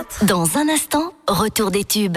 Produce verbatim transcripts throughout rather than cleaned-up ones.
quatre. Dans un instant, retour des tubes.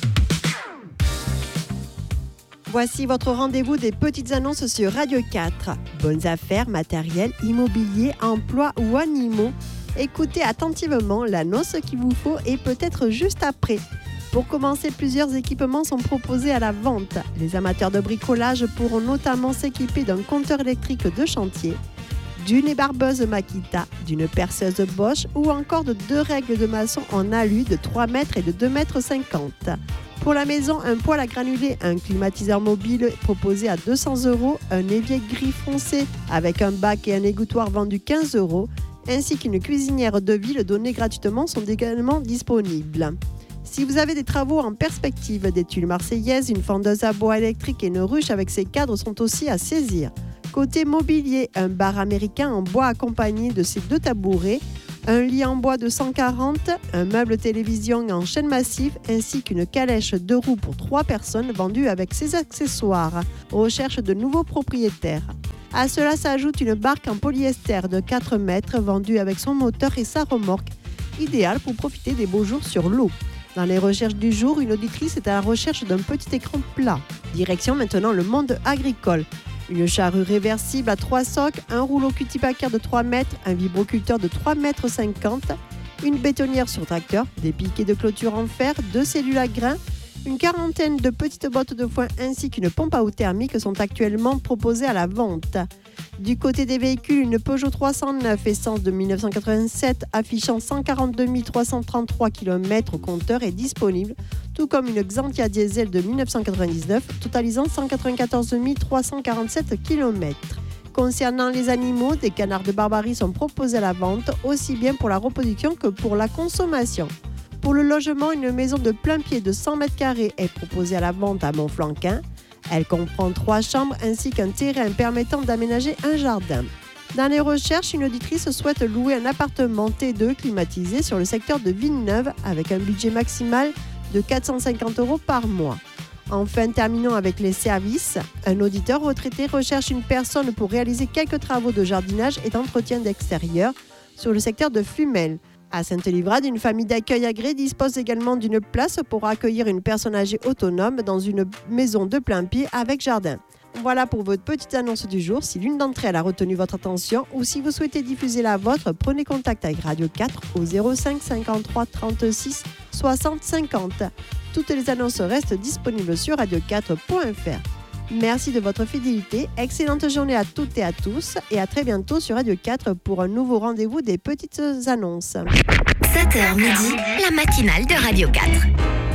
Voici votre rendez-vous des petites annonces sur Radio quatre. Bonnes affaires, matériel, immobilier, emploi ou animaux. Écoutez attentivement l'annonce qu'il vous faut et peut-être juste après. Pour commencer, plusieurs équipements sont proposés à la vente. Les amateurs de bricolage pourront notamment s'équiper d'un compteur électrique de chantier, d'une ébarbeuse Makita, d'une perceuse Bosch ou encore de deux règles de maçon en alu de trois mètres et de deux mètres cinquante. Pour la maison, un poêle à granulés, un climatiseur mobile proposé à deux cents euros, un évier gris foncé avec un bac et un égouttoir vendu quinze euros, ainsi qu'une cuisinière de ville donnée gratuitement sont également disponibles. Si vous avez des travaux en perspective, des tuiles marseillaises, une fendeuse à bois électrique et une ruche avec ses cadres sont aussi à saisir. Côté mobilier, un bar américain en bois accompagné de ses deux tabourets, un lit en bois de cent quarante, un meuble télévision en chêne massif ainsi qu'une calèche deux roues pour trois personnes vendue avec ses accessoires. Recherche de nouveaux propriétaires. À cela s'ajoute une barque en polyester de quatre mètres vendue avec son moteur et sa remorque, idéale pour profiter des beaux jours sur l'eau. Dans les recherches du jour, une auditrice est à la recherche d'un petit écran plat. Direction maintenant le monde agricole. Une charrue réversible à trois socs, un rouleau cutipacaire de trois mètres, un vibroculteur de trois mètres cinquante, une bétonnière sur tracteur, des piquets de clôture en fer, deux cellules à grains, une quarantaine de petites bottes de foin ainsi qu'une pompe à eau thermique sont actuellement proposées à la vente. Du côté des véhicules, une Peugeot trois cent neuf essence de dix-neuf cent quatre-vingt-sept affichant cent quarante-deux mille trois cent trente-trois kilomètres au compteur est disponible, tout comme une Xantia diesel de dix-neuf cent quatre-vingt-dix-neuf totalisant cent quatre-vingt-quatorze mille trois cent quarante-sept kilomètres. Concernant les animaux, des canards de Barbarie sont proposés à la vente, aussi bien pour la reproduction que pour la consommation. Pour le logement, une maison de plein pied de cent mètres carrés est proposée à la vente à Montflanquin. Elle comprend trois chambres ainsi qu'un terrain permettant d'aménager un jardin. Dans les recherches, une auditrice souhaite louer un appartement T deux climatisé sur le secteur de Villeneuve avec un budget maximal de quatre cent cinquante euros par mois. Enfin, terminons avec les services. Un auditeur retraité recherche une personne pour réaliser quelques travaux de jardinage et d'entretien d'extérieur sur le secteur de Flumel. À Sainte-Livrade, une famille d'accueil agréée dispose également d'une place pour accueillir une personne âgée autonome dans une maison de plein pied avec jardin. Voilà pour votre petite annonce du jour. Si l'une d'entre elles a retenu votre attention ou si vous souhaitez diffuser la vôtre, prenez contact avec Radio quatre au zéro cinq cinquante-trois trente-six soixante cinquante. Toutes les annonces restent disponibles sur radio quatre point f r. Merci de votre fidélité, excellente journée à toutes et à tous et à très bientôt sur Radio quatre pour un nouveau rendez-vous des petites annonces. sept heures midi, la matinale de Radio quatre.